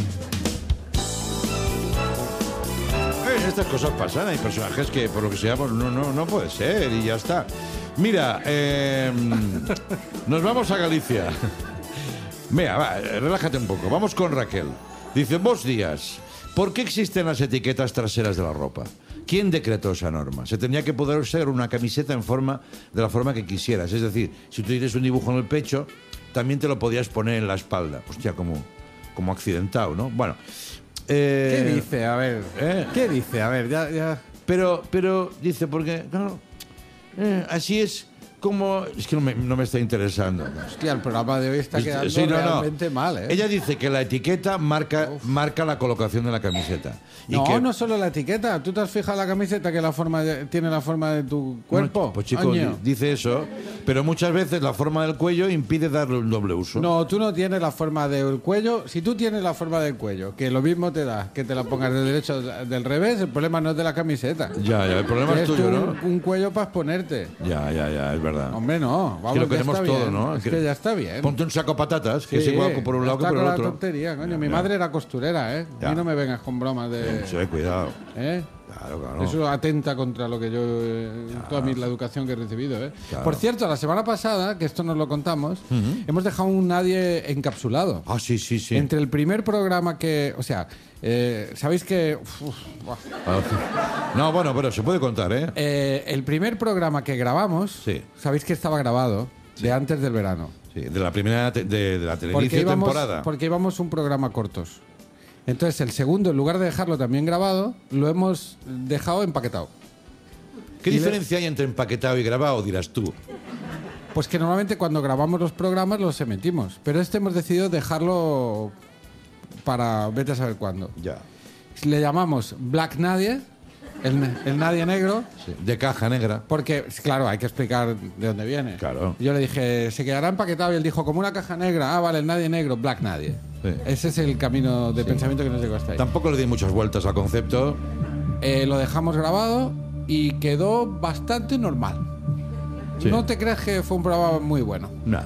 Eh, Estas cosas pasan, hay personajes que por lo que sea pues, no, no, no puede ser y ya está. Mira, eh, nos vamos a Galicia. Mira, va, relájate un poco. Vamos con Raquel. Dice, buenos días. ¿Por qué existen las etiquetas traseras de la ropa? ¿Quién decretó esa norma? Se tendría que poder usar una camiseta en forma de la forma que quisieras. Es decir, si tú tienes un dibujo en el pecho, también te lo podías poner en la espalda. Hostia, como, como accidentado, ¿no? Bueno. eh, ¿Qué dice? A ver. ¿eh? ¿Qué dice? A ver, ya... ya... Pero, pero dice, porque, claro, eh, así es como... Es que no me, no me está interesando. Hostia, el programa de hoy está Es- quedando sí, no, no. realmente mal, ¿eh? Ella dice que la etiqueta marca, marca la colocación de la camiseta. Y No, que, no solo la etiqueta. ¿Tú te has fijado la camiseta que la forma de- tiene la forma de tu cuerpo? Bueno, pues chico, Año. di- dice eso, pero muchas veces la forma del cuello impide darle un doble uso. No, tú no tienes la forma del cuello. Si tú tienes la forma del cuello, que lo mismo te da que te la pongas de derecho o del revés, el problema no es de la camiseta. Ya, ya, el problema es Tienes tuyo, tú ¿no? un, un cuello para exponerte. Ya, ya, ya, es verdad. Hombre, no. Vamos, que lo ya queremos está todo, bien. ¿no? Es que ya está bien. Ponte un saco patatas, que Sí, es igual por un lado que está por el con otro. la tontería, coño. Ya, Mi ya. madre era costurera, ¿eh? Ya. A mí no me vengas con bromas de... Sí, cuidado. ¿Eh? Claro, claro. Eso atenta contra lo que yo, eh, toda mi, la educación que he recibido. ¿eh? Claro. Por cierto, la semana pasada, que esto nos lo contamos, Ujú. hemos dejado un nadie encapsulado. Ah, sí, sí, sí. Entre el primer programa que, o sea, eh, sabéis que... uf, buah. Ah, no, bueno, pero se puede contar, ¿eh? Eh, el primer programa que grabamos, Sí. sabéis que estaba grabado, de antes del verano. Sí, de la primera te- de, de la Porque televisión íbamos, temporada. porque íbamos un programa cortos. Entonces el segundo, en lugar de dejarlo también grabado, lo hemos dejado empaquetado. ¿Qué y diferencia hay entre empaquetado y grabado, dirás tú? Pues que normalmente cuando grabamos los programas los emitimos, pero este hemos decidido dejarlo para vete a saber cuándo. Ya. Le llamamos Black Nadie, el, ne- el Nadie Negro, Sí, de caja negra. porque, claro, hay que explicar de dónde viene. Claro. Yo le dije, se quedará empaquetado, y él dijo, como una caja negra. Ah, vale, el Nadie Negro, Black Nadie. Sí. Ese es el camino de pensamiento que nos llegó hasta ahí. Tampoco le di muchas vueltas al concepto. Eh, lo dejamos grabado y quedó bastante normal. Sí. No te creas que fue un programa muy bueno. Nah.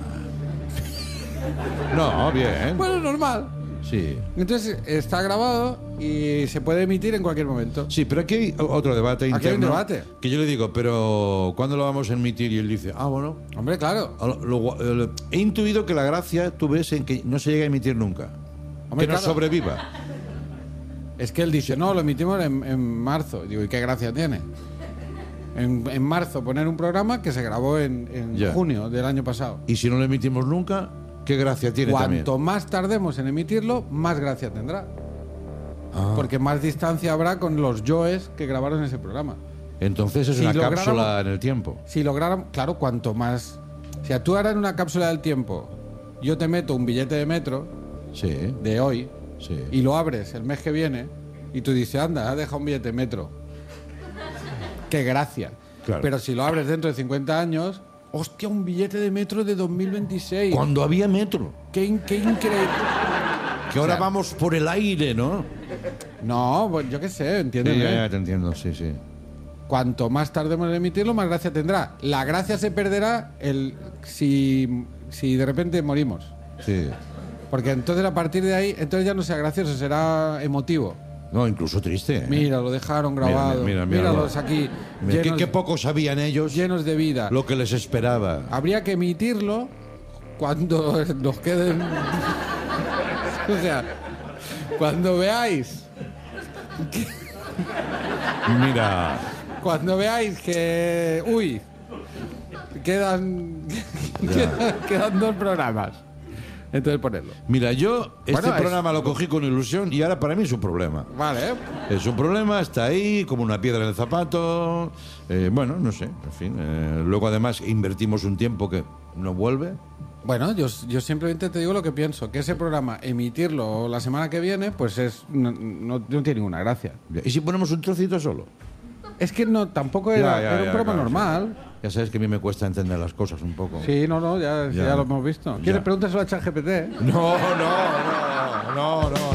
No, bien. Bueno, normal. Sí. Entonces está grabado y se puede emitir en cualquier momento. Sí, pero aquí hay otro debate interno. Aquí hay un debate. Que yo le digo, pero ¿cuándo lo vamos a emitir? Y él dice, ah, bueno. Hombre, claro. Lo- lo- lo- he intuido que la gracia, tú ves, en que no se llega a emitir nunca. Hombre, que no claro. sobreviva. Es que él dice, no, lo emitimos en, en marzo. Digo, ¿y qué gracia tiene? En, en marzo poner un programa que se grabó en, en Ya. junio del año pasado. Y si no lo emitimos nunca, ¿qué gracia tiene también? Cuanto más tardemos en emitirlo, más gracia tendrá. Ah. Porque más distancia habrá con los yoes que grabaron ese programa. Entonces es Si una lográramos- cápsula en el tiempo. Si lográramos, claro, cuanto más. O sea, tú ahora en una cápsula del tiempo, yo te meto un billete de metro Sí. de hoy Sí. y lo abres el mes que viene y tú dices, anda, has dejado un billete de metro. Qué gracia. Claro. Pero si lo abres dentro de cincuenta años, hostia, un billete de metro de dos mil veintiséis. Cuando había metro. Qué, in- qué increíble. Que ahora O sea, vamos por el aire, ¿no? No, pues yo qué sé, entiéndeme. Sí, ya, ya te entiendo, sí, sí. Cuanto más tardemos en emitirlo, más gracia tendrá. La gracia se perderá el si, si de repente morimos. Sí. Porque entonces a partir de ahí, entonces ya no será gracioso, será emotivo. No, incluso triste. ¿eh? Mira, lo dejaron grabado. Mira, mira, mira, Míralos aquí, Mira, qué, llenos, qué poco sabían ellos llenos de vida. lo que les esperaba. Habría que emitirlo cuando nos queden... o sea, cuando veáis... Mira. Cuando veáis que... Uy, quedan, quedan, quedan dos programas. Entonces ponerlo. Mira, yo este Bueno, es- programa lo cogí con ilusión y ahora para mí es un problema. Vale, ¿eh? Es un problema, está ahí como una piedra en el zapato. Eh, bueno, no sé, en fin. eh, luego además invertimos un tiempo que no vuelve. Bueno, yo, yo simplemente te digo lo que pienso, que ese programa, emitirlo la semana que viene, pues es no, no- no tiene ninguna gracia. ¿Y si ponemos un trocito solo? Es que no, tampoco era, Ya, ya, era un ya, programa claro, normal. sí. Ya sabes que a mí me cuesta entender las cosas un poco. Sí, no, no, ya, Ya. ya lo hemos visto. Ya. ¿Quieres pregúntaselo a ChatGPT? ¿eh? No, no, no, no, no.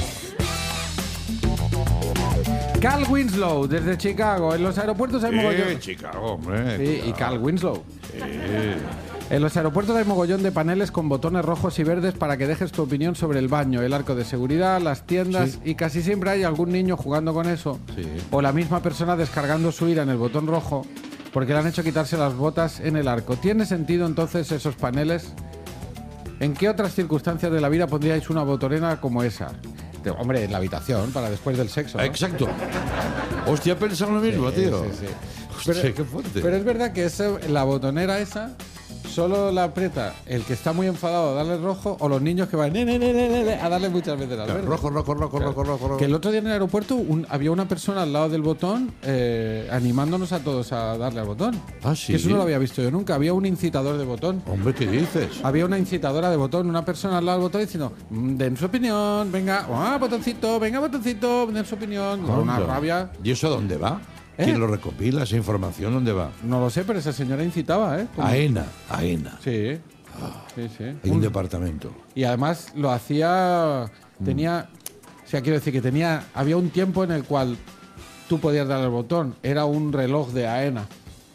Carl Winslow, desde Chicago. En los aeropuertos hay Sí, mogollón. Chicago, hombre. Sí, y cuidado. Carl Winslow. Sí. En los aeropuertos hay mogollón de paneles con botones rojos y verdes para que dejes tu opinión sobre el baño, el arco de seguridad, las tiendas, Sí. y casi siempre hay algún niño jugando con eso, Sí. o la misma persona descargando su ira en el botón rojo porque le han hecho quitarse las botas en el arco. ¿Tiene sentido entonces esos paneles? ¿En qué otras circunstancias de la vida pondríais una botonera como esa? De- hombre, en la habitación, para después del sexo, ¿no? Exacto. Hostia, pensado lo mismo, Sí, tío. sí, sí. Hostia, Pero, qué fuerte. pero es verdad que ese- la botonera esa solo la aprieta el que está muy enfadado a darle rojo, o los niños que van "Ne, ne, ne, ne, ne, ne", a darle muchas veces al Claro, verde. rojo, rojo, rojo, Claro. rojo, rojo, rojo. Que el otro día en el aeropuerto un- había una persona al lado del botón eh, animándonos a todos a darle al botón. Ah, sí. Que eso no lo había visto yo nunca. Había un incitador de botón. Hombre, ¿qué dices? Había una incitadora de botón, una persona al lado del botón diciendo, "Mm, den su opinión, venga, ah, botoncito, venga, botoncito, den su opinión". Con una Anda. rabia. ¿Y eso dónde va? ¿Eh? ¿Quién lo recopila? ¿Esa información dónde va? No lo sé, pero esa señora incitaba, ¿eh? Como- AENA, AENA. Sí. Sí, sí. Hay un departamento. Y además lo hacía. Tenía. O sea, quiero decir que tenía. Había un tiempo en el cual tú podías dar el botón. Era un reloj de AENA.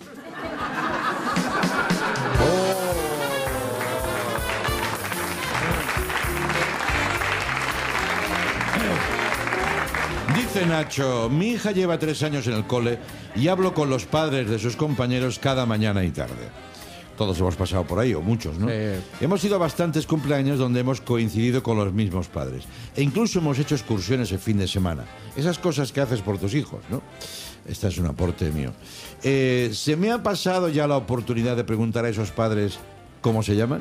Dice Nacho, mi hija lleva tres años en el cole y hablo con los padres de sus compañeros cada mañana y tarde. Todos hemos pasado por ahí, o muchos, ¿no? Sí. Hemos ido a bastantes cumpleaños donde hemos coincidido con los mismos padres. E incluso hemos hecho excursiones el fin de semana. Esas cosas que haces por tus hijos, ¿no? Este es un aporte mío. Eh, se me ha pasado ya la oportunidad de preguntar a esos padres ¿Cómo se llaman?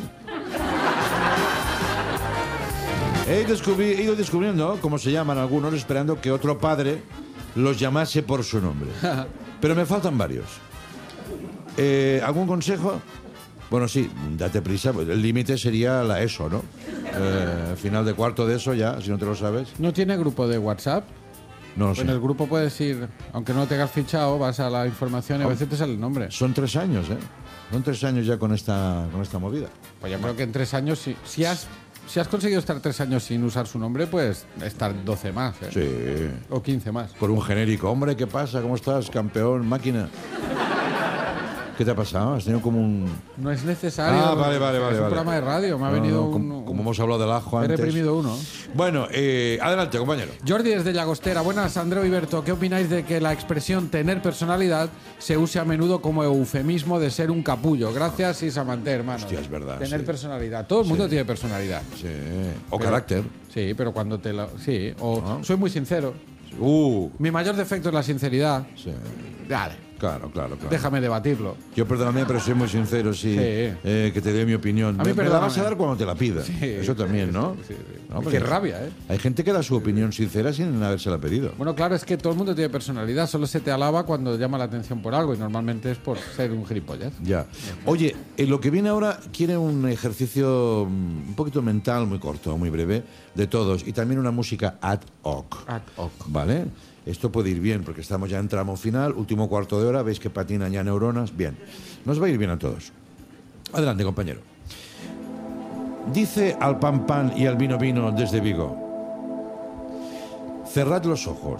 He, descubri- he ido descubriendo cómo se llaman algunos, esperando que otro padre los llamase por su nombre. Pero me faltan varios. Eh, ¿Algún consejo? Bueno, sí, date prisa. El límite sería la ESO, ¿no? Eh, final de cuarto de ESO ya, si no te lo sabes. ¿No tiene grupo de WhatsApp? No lo sé. En el grupo puedes ir, aunque no te hayas fichado, vas a la información y a veces te sale el nombre. Son tres años, ¿eh? Son tres años ya con esta, con esta movida. Pues yo creo que en tres años, si, si has... Si has conseguido estar tres años sin usar su nombre, pues estar doce más, ¿eh? Sí. O quince más. Por un genérico. Hombre, ¿qué pasa? ¿Cómo estás, campeón, máquina? ¿Qué te ha pasado? ¿Has tenido como un...? No es necesario. Ah, vale, vale, vale. Es un vale. programa de radio. Me ha No, venido no, un, como, como hemos hablado del ajo He antes. reprimido uno. Bueno, eh, adelante, compañero. Jordi desde Llagostera. Buenas, Andreu y Berto. ¿Qué opináis de que la expresión tener personalidad se use a menudo como eufemismo de ser un capullo? Gracias, Isamanté, hermano. Hostia, es verdad. Tener sí. personalidad. Todo el mundo Sí. tiene personalidad. Sí. O Pero- carácter. Sí, pero cuando te la... Sí, o Ah. soy muy sincero. Uh. Mi mayor defecto es la sinceridad. Sí. Dale, Claro, claro, claro. déjame debatirlo. Yo, perdóname, pero soy muy sincero, sí. Sí. Eh, que te dé mi opinión. A mí, me, me la perdóname. vas a dar cuando te la pida. Sí. Eso también, ¿no? Sí, sí. No, Qué porque rabia, ¿eh? Hay gente que da su opinión sincera sin habérsela pedido. Bueno, claro, es que todo el mundo tiene personalidad. Solo se te alaba cuando llama la atención por algo y normalmente es por ser un gilipollas. Ya. Oye, en lo que viene ahora quiere un ejercicio mm, un poquito mental, muy corto, muy breve, de todos. Y también una música ad hoc. Ad hoc. ¿Vale? Esto puede ir bien porque estamos ya en tramo final, último cuarto de hora, veis que patinan ya neuronas. Bien, nos va a ir bien a todos. Adelante, compañero. Dice al pan pan y al vino vino desde Vigo: cerrad los ojos.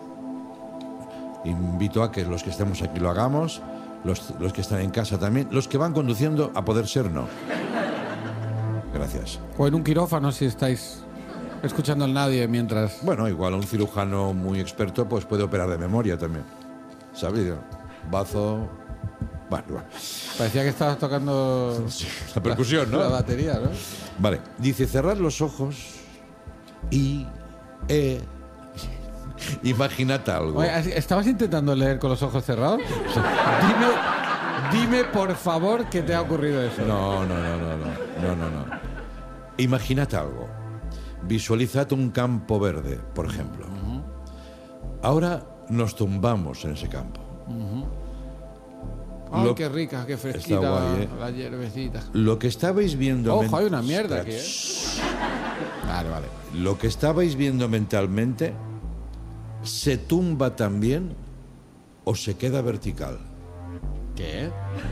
Invito a que los que estemos aquí lo hagamos, los, los que están en casa también, los que van conduciendo, a poder ser no. Gracias. O en un quirófano si estáis escuchando al nadie mientras... Bueno, igual un cirujano muy experto pues puede operar de memoria también. ¿Sabes? Bazo... Bueno, bueno. Parecía que estabas tocando... La percusión, ¿no? La batería, ¿no? Vale. Dice, cerrad los ojos y... Eh, imaginad algo. Oye, ¿estabas intentando leer con los ojos cerrados? dime, dime, por favor, que te ha ocurrido eso. No, no, no, no, no, no, no, no. Imaginad algo. Visualizad un campo verde, por ejemplo. Uh-huh. Ahora nos tumbamos en ese campo. Uh-huh. Ay, Lo- qué rica, qué fresquita Está guay, ¿eh? la hierbecita. Lo que estabais viendo... Ojo, men- hay una mierda Espera, aquí, ¿eh? Vale, vale. Lo que estabais viendo mentalmente se tumba también o se queda vertical. ¿Qué?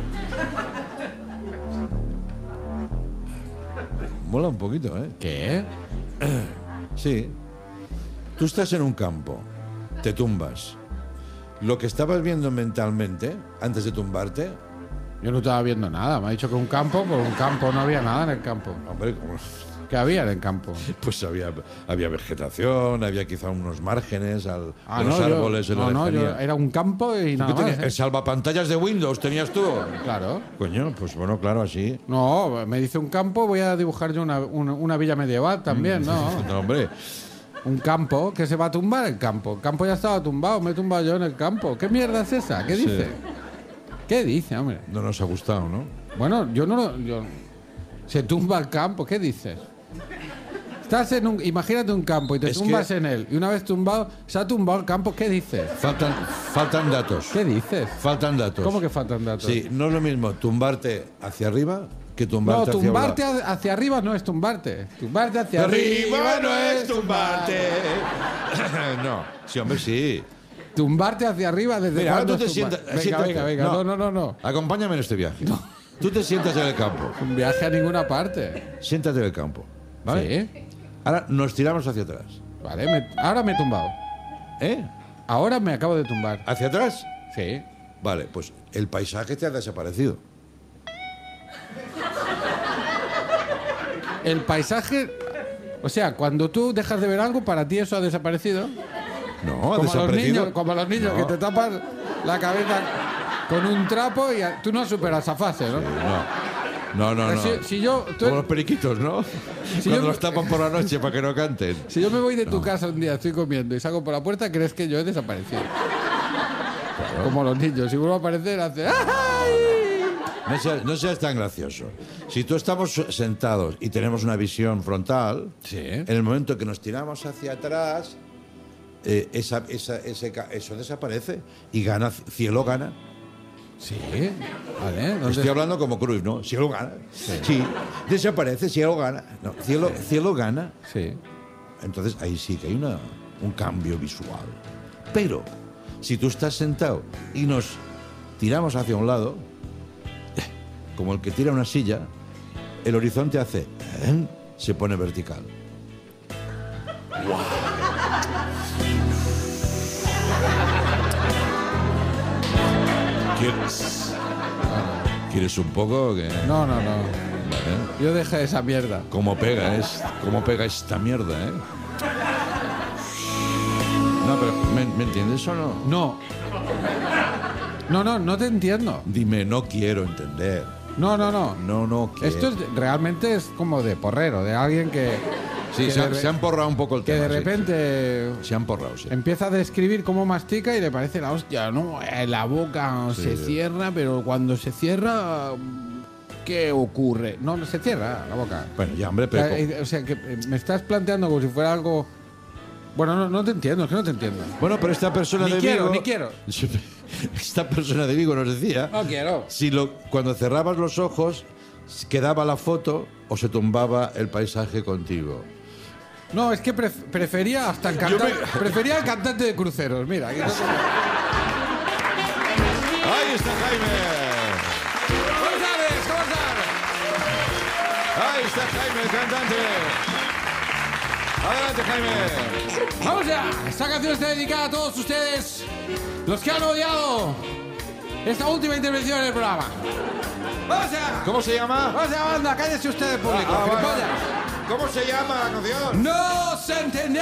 Mola un poquito, ¿eh? ¿Qué? Sí. Tú estás en un campo, te tumbas. Lo que estabas viendo mentalmente, antes de tumbarte... Yo no estaba viendo nada. Me ha dicho que un campo, por un campo no había nada en el campo. Hombre, ¿cómo? ¿Qué había en el campo? Pues había, había vegetación, había quizá unos márgenes al, Ah, de los no, yo- árboles en no, la no, lejanía. yo- era un campo y ¿Tú nada qué más, tenías? ¿eh? ¿El salvapantallas de Windows tenías tú? Claro. Coño, pues bueno, claro, así. No, me dice un campo, voy a dibujar yo una, una, una villa medieval también, ¿no? No, hombre. Un campo que se va a tumbar el campo. El campo ya estaba tumbado, me he tumbado yo en el campo. ¿Qué mierda es esa? ¿Qué Sí. dice? ¿Qué dice, hombre? No nos ha gustado, ¿no? Bueno, yo no lo... yo- Se tumba el campo, ¿qué dices? Estás en un... Imagínate un campo y te Es tumbas que- en él. Y una vez tumbado, se ha tumbado el campo, ¿qué dices? Faltan, faltan datos. ¿Qué dices? Faltan datos. ¿Cómo que faltan datos? Sí, no es lo mismo tumbarte hacia arriba que No, tumbarte hacia tumbarte abajo. ha- hacia arriba no es tumbarte. Tumbarte hacia arriba no es tumbarte. No, sí, hombre, sí. Tumbarte hacia arriba desde Mira, ahora cuándo tú te es tumbar? sientas. Venga, siéntate. venga, venga. No, no, no, no. Acompáñame en este viaje. Tú te sientas en el campo. Un viaje a ninguna parte. Siéntate en el campo. ¿Vale? Sí. Ahora nos tiramos hacia atrás. Vale, me- ahora me he tumbado. ¿Eh? Ahora me acabo de tumbar. ¿Hacia atrás? Sí. Vale, pues el paisaje te ha desaparecido. El paisaje... O sea, cuando tú dejas de ver algo, para ti eso ha desaparecido. No, ha como, a los desaparecido. niños, como a los niños, No. que te tapas la cabeza con un trapo y a- tú no superas esa fase, ¿no? No, no, no. Si, no. si yo, tú- Como los periquitos, ¿no? Si Cuando yo- los tapan por la noche para que no canten. si yo me voy de tu casa un día, estoy comiendo y salgo por la puerta, crees que yo he desaparecido. Como los niños, si vuelvo a aparecer, hace... ¡ay! No seas, no seas tan gracioso. Si tú estamos sentados y tenemos una visión frontal, en el momento que nos tiramos hacia atrás, eh, esa, esa, ese, eso desaparece y gana, cielo gana. Sí, vale. ¿Dónde? Estoy hablando como Cruyff, ¿no? Cielo gana. Sí. sí. Desaparece, cielo gana. No, cielo, sí. cielo gana. Sí. Entonces ahí sí que hay una, un cambio visual. Pero si tú estás sentado y nos tiramos hacia un lado, como el que tira una silla, el horizonte hace, ¿eh? Se pone vertical. Wow. ¿Quieres? ¿Quieres un poco? Que... No, no, no. Vale. Yo dejé esa mierda. ¿Cómo pega, es? ¿Cómo pega esta mierda, eh? No, pero ¿me, ¿me entiendes o no? No. No, no, no te entiendo. Dime, no quiero entender. No, no, no. No, no quiero. Esto es, realmente es como de porrero, de alguien que... Sí, que se, de, se han porrado un poco el que tema. Que de repente... Sí. Se han porrado, sí. Empieza a describir cómo mastica y le parece la hostia, ¿no? La boca sí, se sí. cierra, pero cuando se cierra... ¿Qué ocurre? No, no se cierra la boca. Bueno, ya, hombre, pero... O sea, o sea, que me estás planteando como si fuera algo... Bueno, no, no te entiendo, es que no te entiendo. Bueno, pero esta persona ni de quiero, Vigo... Ni quiero, ni quiero. Esta persona de Vigo nos decía... No quiero. Si lo, cuando cerrabas los ojos, quedaba la foto o se tumbaba el paisaje contigo. No, es que pref prefería hasta el cantante... Me... Prefería el cantante de cruceros, mira. Aquí no... Ahí está Jaime. ¿Cómo sabes? ¿Cómo sabes? Ahí está Jaime, el cantante. Adelante, Jaime. Vamos ya. Esta canción está dedicada a todos ustedes, los que han odiado esta última intervención en el programa. Vamos ya. ¿Cómo se llama? Vamos ya, banda. Cállese usted, público. Ah, ah, ¿Cómo se llama la canción? No se entendió.